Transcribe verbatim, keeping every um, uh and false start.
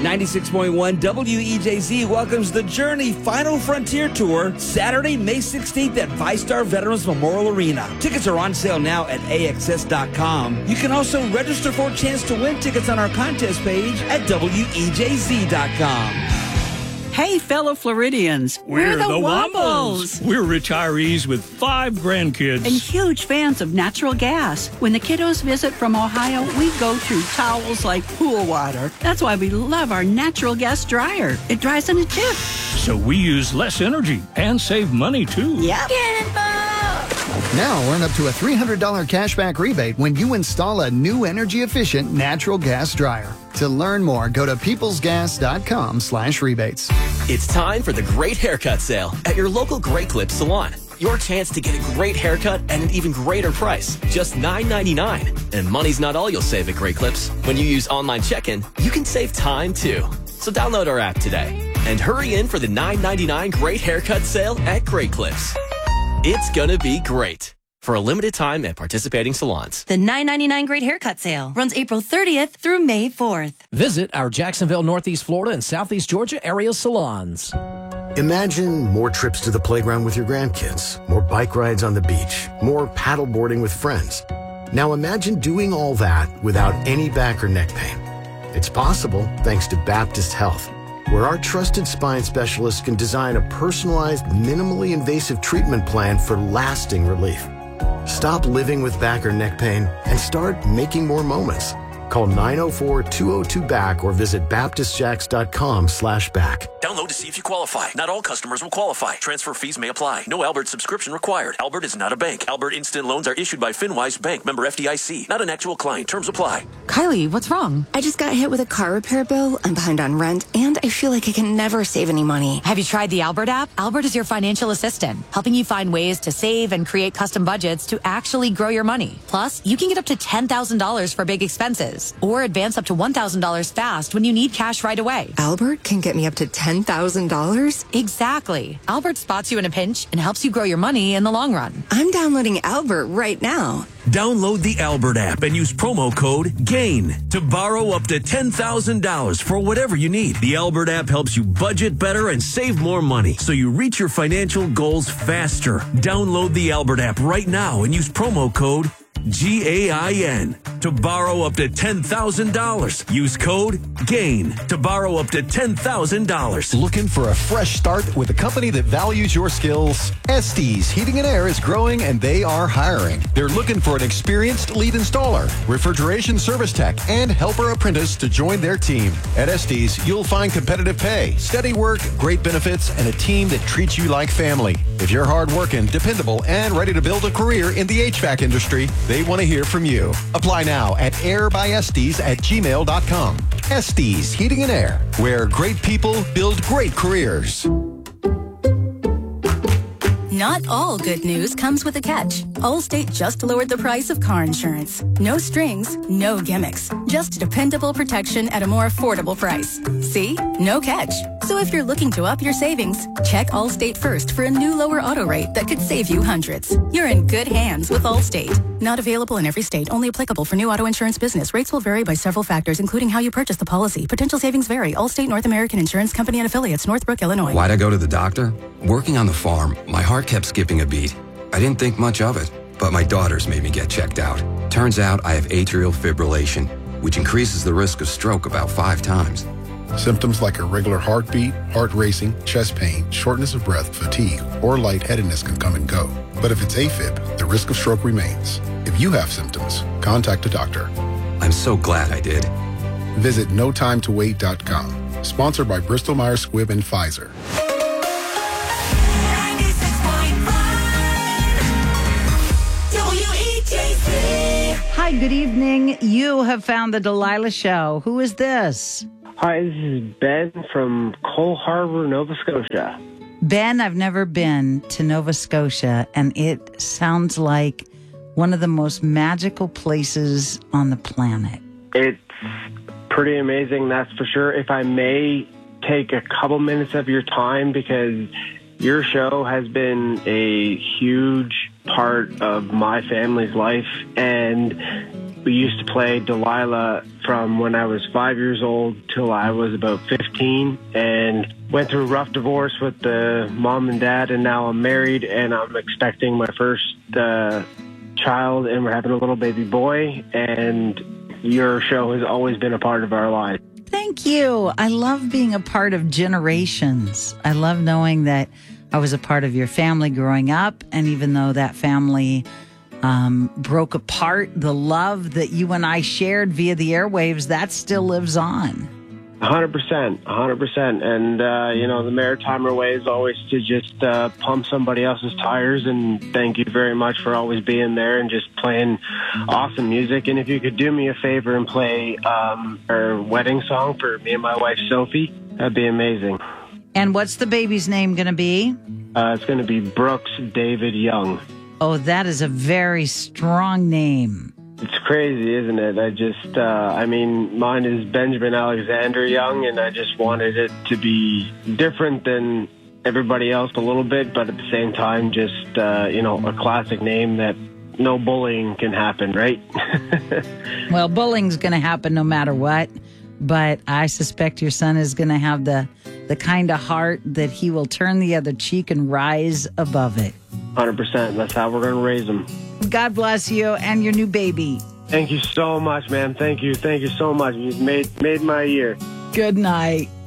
ninety-six point one W E J Z welcomes the Journey Final Frontier Tour Saturday, May sixteenth at VyStar Veterans Memorial Arena. Tickets are on sale now at A X S dot com. You can also register for a chance to win tickets on our contest page at W E J Z dot com. Hey, fellow Floridians. We're, We're the, the Wombles. Wombles. We're retirees with five grandkids. And huge fans of natural gas. When the kiddos visit from Ohio, we go through towels like pool water. That's why we love our natural gas dryer. It dries in a jiff. So we use less energy and save money, too. Yep. Get involved! Now earn up to a three hundred dollars cashback rebate when you install a new energy-efficient natural gas dryer. To learn more, go to peoplesgas.com slash rebates. It's time for the Great Haircut Sale at your local Great Clips salon. Your chance to get a great haircut at an even greater price, just nine ninety-nine. And money's not all you'll save at Great Clips. When you use online check-in, you can save time too. So download our app today and hurry in for the nine ninety-nine Great Haircut Sale at Great Clips. It's gonna be great. For a limited time at participating salons. The nine ninety-nine Great Haircut Sale runs April thirtieth through May fourth. Visit our Jacksonville, Northeast Florida, and Southeast Georgia area salons. Imagine more trips to the playground with your grandkids, more bike rides on the beach, more paddle boarding with friends. Now imagine doing all that without any back or neck pain. It's possible thanks to Baptist Health, where our trusted spine specialists can design a personalized, minimally invasive treatment plan for lasting relief. Stop living with back or neck pain and start making more moments. Call nine oh four, two oh two, B A C K or visit baptist jacks dot com slash back. Download to see if you qualify. Not all customers will qualify. Transfer fees may apply. No Albert subscription required. Albert is not a bank. Albert Instant Loans are issued by FinWise Bank, member F D I C. Not an actual client. Terms apply. Kylie, what's wrong? I just got hit with a car repair bill. I'm behind on rent, and I feel like I can never save any money. Have you tried the Albert app? Albert is your financial assistant, helping you find ways to save and create custom budgets to actually grow your money. Plus, you can get up to ten thousand dollars for big expenses, or advance up to one thousand dollars fast when you need cash right away. Albert can get me up to ten thousand dollars? Exactly. Albert spots you in a pinch and helps you grow your money in the long run. I'm downloading Albert right now. Download the Albert app and use promo code GAIN to borrow up to ten thousand dollars for whatever you need. The Albert app helps you budget better and save more money so you reach your financial goals faster. Download the Albert app right now and use promo code G A I N to borrow up to ten thousand dollars. Use code GAIN to borrow up to ten thousand dollars. Looking for a fresh start with a company that values your skills? Estes Heating and Air is growing and they are hiring. They're looking for an experienced lead installer, refrigeration service tech, and helper apprentice to join their team. At Estes, you'll find competitive pay, steady work, great benefits, and a team that treats you like family. If you're hardworking, dependable, and ready to build a career in the H V A C industry, they want to hear from you. Apply now at airbyestes at gmail dot com. Estes Heating and Air, where great people build great careers. Not all good news comes with a catch. Allstate just lowered the price of car insurance. No strings, no gimmicks. Just dependable protection at a more affordable price. See? No catch. So if you're looking to up your savings, check Allstate first for a new lower auto rate that could save you hundreds. You're in good hands with Allstate. Not available in every state. Only applicable for new auto insurance business. Rates will vary by several factors, including how you purchase the policy. Potential savings vary. Allstate North American Insurance Company and affiliates, Northbrook, Illinois. Why'd I go to the doctor? Working on the farm, my heart kept skipping a beat. I didn't think much of it, but my daughters made me get checked out. Turns out I have atrial fibrillation, which increases the risk of stroke about five times. Symptoms like irregular heartbeat, heart racing, chest pain, shortness of breath, fatigue, or lightheadedness can come and go. But if it's AFib, the risk of stroke remains. If you have symptoms, contact a doctor. I'm so glad I did. Visit no time to wait dot com. Sponsored by Bristol Myers Squibb and Pfizer. Hi, good evening. You have found the Delilah Show. Who is this? Hi, this is Ben from Cole Harbor, Nova Scotia. Ben, I've never been to Nova Scotia, and it sounds like one of the most magical places on the planet. It's pretty amazing, that's for sure. If I may take a couple minutes of your time, because your show has been a huge part of my family's life, and we used to play Delilah from when I was five years old till I was about fifteen, and went through a rough divorce with the mom and dad, and now I'm married, and I'm expecting my first uh, child, and we're having a little baby boy, and your show has always been a part of our lives. Thank you. I love being a part of generations. I love knowing that I was a part of your family growing up, and even though that family um, broke apart, the love that you and I shared via the airwaves, that still lives on. one hundred percent, one hundred percent. And, uh, you know, the Maritimer way is always to just uh, pump somebody else's tires, and thank you very much for always being there and just playing awesome music. And if you could do me a favor and play um, our wedding song for me and my wife, Sophie, that'd be amazing. And what's the baby's name going to be? Uh, it's going to be Brooks David Young. Oh, that is a very strong name. It's crazy, isn't it? I just, uh, I mean, mine is Benjamin Alexander Young, and I just wanted it to be different than everybody else a little bit, but at the same time, just, uh, you know, a classic name that no bullying can happen, right? Well, bullying's going to happen no matter what, but I suspect your son is going to have the, the kind of heart that he will turn the other cheek and rise above it. one hundred percent. That's how we're going to raise them. God bless you and your new baby. Thank you so much, man. Thank you. Thank you so much. You've made, made my year. Good night.